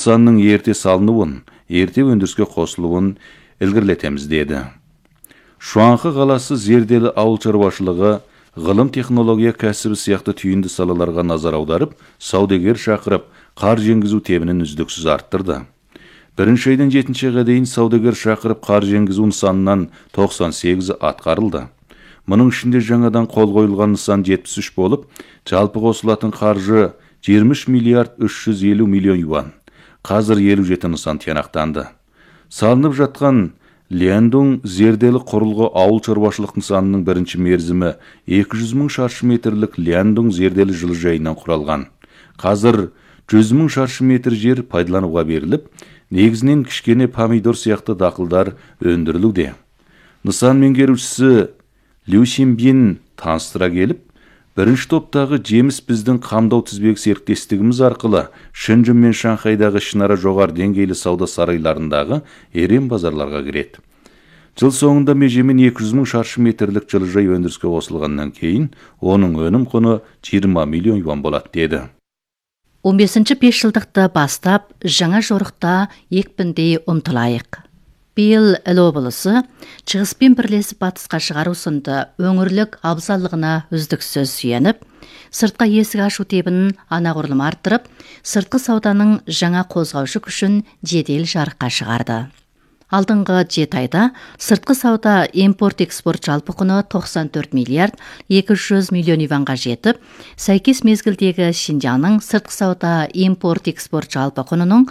нысанның ерте салынуын, ерте өндіріске қосылуын ілгерілетеміз деді. Шуанхы қаласы зерделі ауыл шаруашылығы, ғылым технология кәсібі сияқты түйінді салаларға назар аударып, саудагер шақырып, қаржы енгізу тебінін үздіксіз арттырды. Бірінші айдан 7-ші айға дейін саудагер шақырып қаржы енгізу нысанынан 98-і атқарылды. Мұның ішінде жаңадан қол қойылған нысан 73 болып, жалпы қосылатын қаржы 23 миллиард 350 миллион юан. Қазір 57 нысан тиянақтанды. Салынып жатқан Лиандун зерделі құрылғы ауыл шаруашылық нысанының бірінші мерзімі 200 мың шаршы метрлік Лиандун зерделі жылыжайынан құралған. Қазір 100 мың шаршы метр жер пайдалануға беріліп, негізінен кішкене помидор сияқты дақылдар өндірілуде. Нысан меңгерушісі Лю Синбин таныстыра келіп, бірінші топтағы жеміс біздің қамдау тізбек серіктестігіміз арқылы Шэньчжэн мен Шанхайдағы ішінара жоғары деңгейлі сауда сарайларындағы ерен базарларға кіреді. Жыл соңында межемен 200 мың шаршы метрлік жылыжай өндіріске қосылғаннан кейін, оның өнім құны 20 миллион юан болады деді. 15-ші 5 жылдықты бастап, жаңа жорықта екпіндей ұмтылайық. Биыл Іле облысы шығыспен бірлесіп батысқа шығару сынды өңірлік абзаллығына үздіксіз сүйеніп, сыртқа есік ашу тебінін анағұрлым арттырып, сыртқы сауданың жаңа қозғаушы күшін жедел жарыққа шығарды. Алдыңғы 7 айда сыртқы сауда импорт-экспорт жалпы құны 94 миллиард 200 миллион юанға жетіп, сәйкес мезгілдегі Шинжаңның сыртқы сауда импорт-экспорт жалпы құнының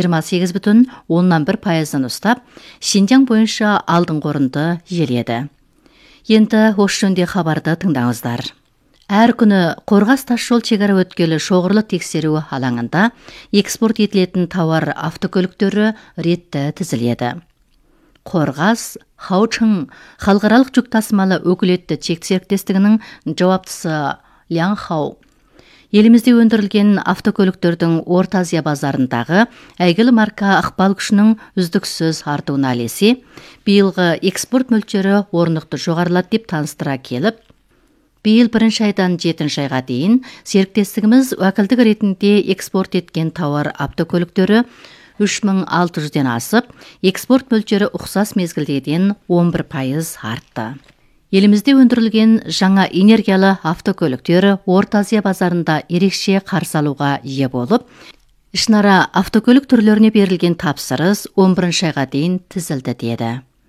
28,1% ұстап, Шинжаң бойынша алдыңғы орынды иеледі. Енді осы жөнінде хабарды тыңдаңыздар. Әр күні Қорғас тасжол шекара өткелі шоғырлы тексеру алаңында экспорт етілетін тауар автокөліктері ретті тізіледі. Қорғас Хаучың халықаралық жүк тасымалы өкілетті чек серіктестігінің жауаптысы Лян Хау елімізде өндірілген автокөліктердің Орта Азия базарындағы әйгілі марка ықпал күшінің үздіксіз артуына ілесе, биылғы экспорт мөлшері орнықты жоғарылады деп таныстыра келіп, биыл 1-ші айдан 7-ші айға дейін серіктестігіміз уәкілдік ретінде экспорт еткен тауар автокөліктері 3600-ден асып, экспорт мөлшері ұқсас мезгілден 11% артты. Елімізде өндірілген жаңа энергиялы автокөліктері Орта Азия базарында ерекше қарсы алуға ие болып, ішінара автокөлік түрлеріне берілген тапсырыс 11-ші айға дейін тізілді деді.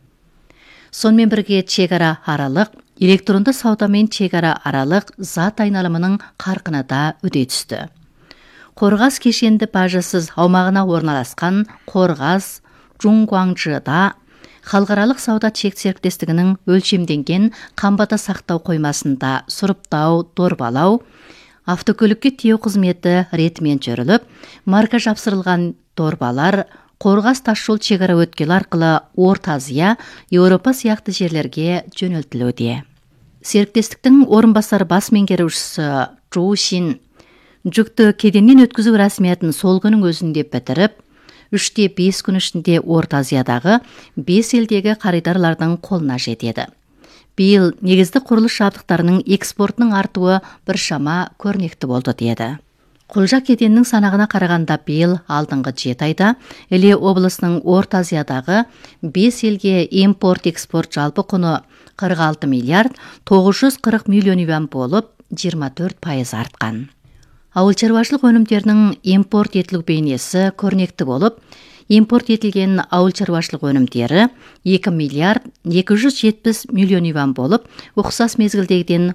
Сонымен бірге шекара аралық, электронды сауда мен шекара аралық зат айналымының қарқыны да үдей түсті. Қорғас кешенді бажасыз аумағына орналасқан Қорғас Жуңгуаңжыда халықаралық сауда чек серіктестігінің өлшемденген қамбада сақтау қоймасында сұрыптау, дорбалау, автокөлікке тиеу қызметі ретімен жүріліп, марка жапсырылған дорбалар Қорғас тасжол шекара өткелі арқылы Орта Азия, Еуропа сияқты жерлерге жөнелтілуде. Серіктестіктің орынбасар бас меңгерушісі Чжу Шин жүкті кеденнен өткізу рәсіметін сол күнің өзінде бітіріп, 3-5 күн ішінде Орта Азиядағы 5 елдегі қаридарлардың қолына жетеді. Биыл негізді құрылыс жабдықтарының экспортының артуы біршама көрнекті болды деді. Құлжа кеденнің санағына қарағанда биыл алдыңғы 7 айда Іле облысының Орта Азиядағы 5 елге импорт-экспорт жалпы құны 46 миллиард 940 миллион юан болып, 24% артқан. Ауыл шаруашылық өнімдерінің импорт етілу бейнесі көрнекті болып, импорт етілген ауыл шаруашылық өнімдері 2 миллиард 270 миллион юан болып, ұқсас мезгілдегіден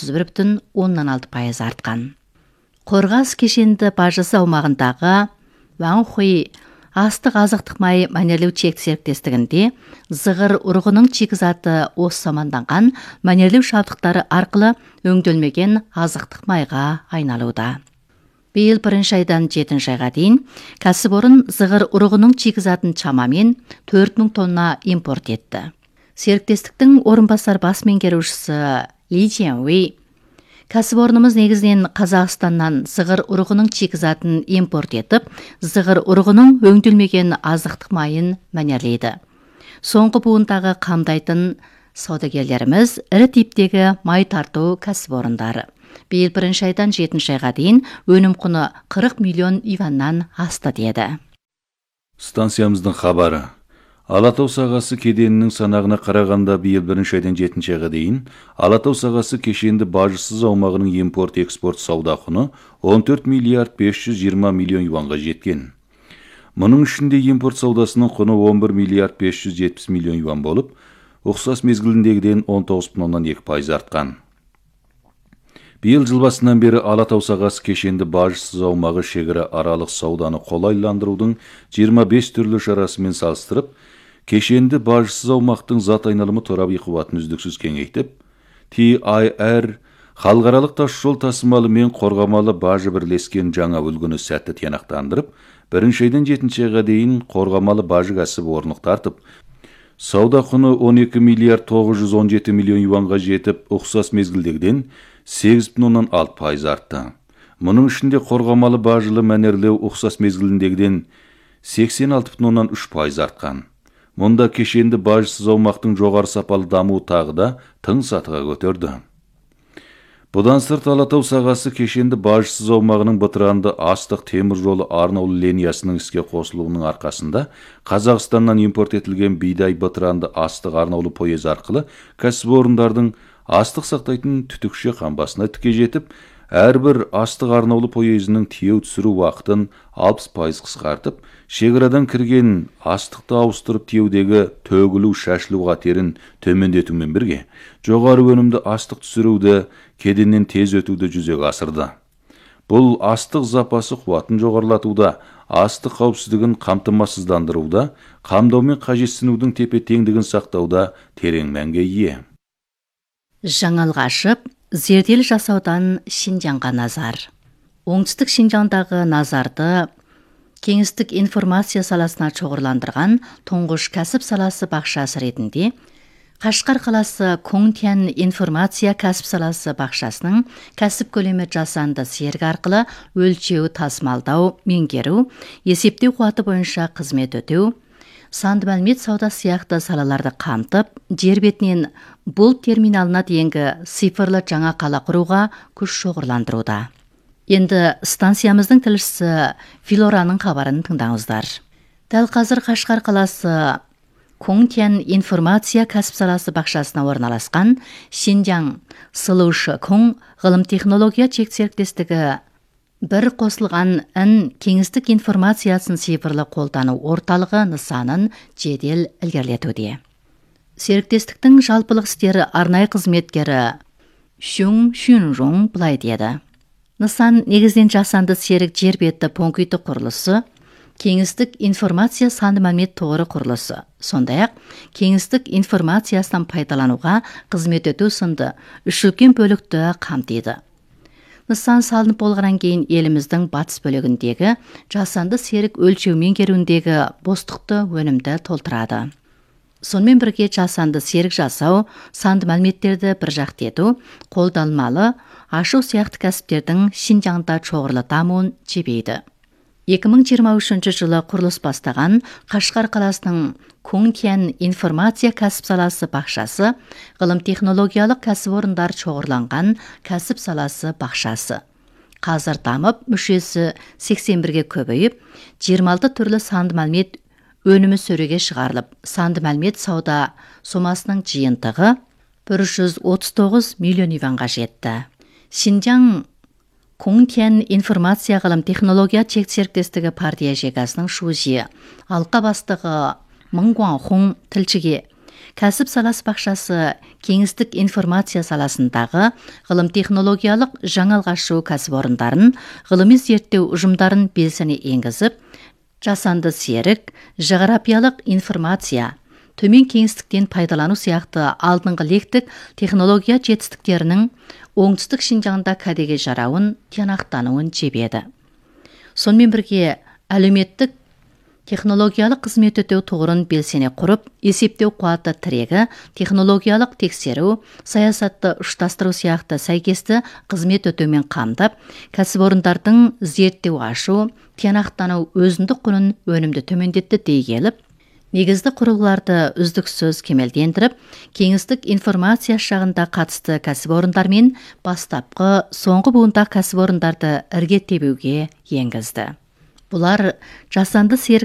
31,6% артқан. Қорғас кешенді бажасы аумағындағы Ванхуи астық азықтық май мәнерлеу чек серіктестігінде зығыр ұрығының шикізаты осы заманданған мәнерлеу жабдықтары арқылы өңделмеген азықтық майға айналуда. Биыл 1-ші айдан 7-ші айға дейін кәсіпорын зығыр ұрығының шикізатын шамамен 4000 тонна импорт етті. Серіктестіктің орынбасар бас меңгерушісі Ли Jianwei кәсіпорнымыз негізінен Қазақстаннан зығыр ұрығының шикізатын импорт етіп, зығыр ұрығының өңделмеген азықтық майын мәнерлейді. Соңғы буындағы қамдайтын саудагерлеріміз ірі типтегі май тарту кәсіпорындары. Биыл 1-ші айдан 7-ші айға дейін өнім құны 40 миллион юаннан асты деді. Станциямыздың хабары. Алатау сағасы кеденінің санағына қарағанда биыл 1 айдан 7 айға дейін Алатау сағасы кешенді бажысыз аумағының импорт-экспорт сауда құны 14 миллиард 520 миллион юанға жеткен. Мұның ішінде импорт саудасының құны 11 миллиард 570 миллион юан болып, ұқсас мезгіліндегіден 19,2% артқан. Биыл жыл басынан бері Алатау сағасы кешенді бажысыз аумағы шекара аралық сауданы қолайландырудың 25 түрлі шарасымен салыстырып, кешенді бажысыз аумақтың зат айналымы торабы қуатын үздіксіз кеңейтіп, TIR халықаралық тас жол тасымалы мен қорғамалы бажы бірлескен жаңа үлгіні сәтті тиянақтандырып, 1 айдан 7 айға дейін қорғамалы бажы кәсіп орнық тартып, сауда құны 12 миллиард 917 миллион юанға жетіп, ұқсас мезгілдегіден 8,6% артты. Мұның ішінде қорғамалы бажылы мәнерлеу ұқсас мезгіліндегіден 86,3% артқан. Мұнда кешенді бажысыз аумақтың жоғары сапалы дамуы тағы да тың сатыға көтерді. Бұдан сырт Алатау сағасы кешенді бажысыз аумағының бытыранды астық темір жолы арнаулы линиясының іске қосылуының арқасында Қазақстаннан импорт етілген бидай бытыранды астық арнаулы пойыз арқылы кәсіпорындардың астық сақтайтын түтікше қамбасына тіке жетіп, әрбір астық арнаулы пойызының тиеу түсіру уақытын 60% қысқартып, шекарадан кірген астықты ауыстырып тиеудегі төгілу шашылу қатерін төмендетумен бірге, жоғары өнімді астық түсіруді кеденнен тез өтуді жүзеге асырды. Бұл астық запасы қуатын жоғарылатуда, астық қауіпсіздігін қамтамасыздандыруда, қамдау мен қажетсінудің тепе-теңдігін сақтауда терең мәнге ие. Жаңалға ашып, зерделі жасаудан Шинжаңға назар. Оңтүстік Шинжаңдағы назарды кеңістік информация саласына шоғырландырған тұңғыш кәсіп саласы бақшасы ретінде Қашқар қаласы Коңтян информация кәсіп саласы бақшасының кәсіп көлемі жасанды серік арқылы өлшеу, тасымалдау, меңгеру, есептеу қуаты бойынша қызмет өтеу, санды мәлімет сауда сияқты салаларды қамтып, жер бетінен бұл терминалына дейінгі цифрлы жаңа қала құруға күш шоғырландыруда. Енді станциямыздың тілшісі Филораның хабарын тыңдаңыздар. Дәл қазір Қашқар қаласы Коңтян информация кәсіп саласы бақшасына орналасқан Шинжаң Сылушы Коң ғылым технология чек серіктестігі бір қосылған кеңістік информациясын цифрлы қолдану орталығы нысанын жедел ілгерілетуде. Серіктестіктің жалпылық істері арнайы қызметкері Шүң Шүнжоң былай деді. Нысан негізден жасанды серік жер беті пункті құрылысы, кеңістік информация санды мәлімет тоғыры құрылысы, сондай-ақ кеңістік информациясынан пайдалануға қызмет ету сынды үш үлкен бөлікті қамтиды. Нысан салынып болғаннан кейін еліміздің батыс бөлігіндегі жасанды серік өлшеу меңгеруіндегі бостықты өнімді толтырады. Сонымен бірге жасанды серік жасау, санды мәліметтерді біржақты ету, қолданылмалы, ашу сияқты кәсіптердің Шинжаңда шоғырлы дамуын жебейді. 2023 жылы құрылыс бастаған Қашқар қаласының Коңтян информация кәсіп саласы бақшасы, ғылым технологиялық кәсіпорындар шоғырланған кәсіп саласы бақшасы. Қазір дамып, мүшесі 81-ге көбейіп, 26 түрлі санды мәлімет өнімі сөреге шығарылып, санды мәлімет сауда сомасының жиынтығы 139 миллион юанға жетті. Шинжаң Коңтян информация ғылым технология чек серіктестігі партия жегасының шужи, алқа бастығы Мыңгуанхоң тілшіге кәсіп саласы бақшасы кеңістік информация саласындағы ғылым технологиялық жаңалғашу кәсіпорындарын, ғылыми зерттеу ұжымдарын белсене енгізіп, жасанды серік, жағрапиялық информация, төмен кеңістіктен пайдалану сияқты алдыңғы лектік технология жетістіктерінің оңтүстік Шинжаңда кәдеге жарауын, тиянақтануын жебеді. Сонымен бірге әлеуметтік технологиялық қызмет өтеу тұғырын белсене құрып, есептеу қуаты тірегі, технологиялық тексеру, саясатты ұштастыру сияқты сәйкесті қызмет өтеумен қамдап, кәсіпорындардың зерттеу ашу, тиянақтану өзіндік құнын өнімді төмендетті дей келіп, негізді құрылғыларды үздіксіз кемелдендіріп, кеңістік информация шағында қатысты кәсіпорындармен бастапқы соңғы буындағы кәсіпорындарды ірге тебуге енгізді. Бұлар жасанды серік